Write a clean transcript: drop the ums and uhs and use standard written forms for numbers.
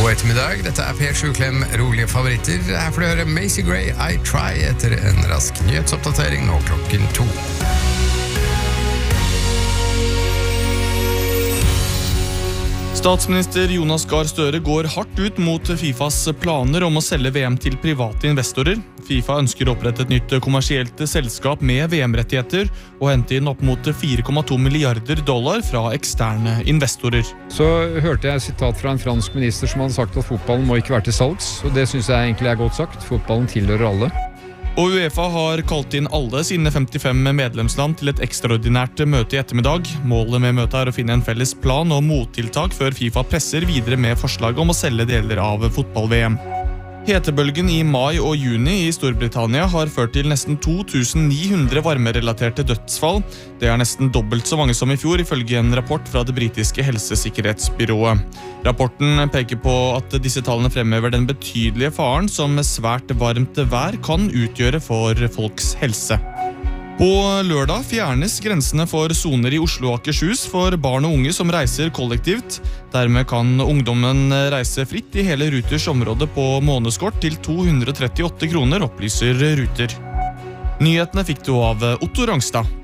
God ettermiddag, dette Per Sjuklem, rolige favoritter. Her får du høre Macy Gray, I Try, etter en rask nyhetsoppdatering nå 2:00. Statsminister Jonas Gahr Støre går hardt ut mot FIFAs planer om å selge VM til private investorer. FIFA ønsker å opprette et nytt kommersielt selskap med VM-rettigheter og hente inn opp mot $4,2 milliarder fra eksterne investorer. Så hørte jeg et sitat fra en fransk minister som hadde sagt at fotballen må ikke være til salgs, og det synes jeg egentlig er godt sagt. Fotballen tilhører alle. Og UEFA har kalt inn alle sine 55 medlemsland til et ekstraordinært møte i ettermiddag. Målet med møtet er å finne en felles plan og mottiltak før FIFA presser videre med forslag om å selge deler av fotball-VM. Hetebølgen i mai og juni i Storbritannia har ført til nesten 2900 varmerelaterte dødsfall. Det er nesten dobbelt så mange som i fjor, ifølge en rapport fra det britiske helsesikkerhetsbyrået. Rapporten peker på at disse tallene fremhever den betydelige faren som svært varmt vær kan utgjøre for folks helse. På lørdag fjernes grensene for soner i Oslo og Akershus for barn og unge som reiser kollektivt. Dermed kan ungdommen reise fritt i hele Ruters område på månedskort til 238 kroner, opplyser Ruter. Nyhetene fikk du av Otto Rangstad.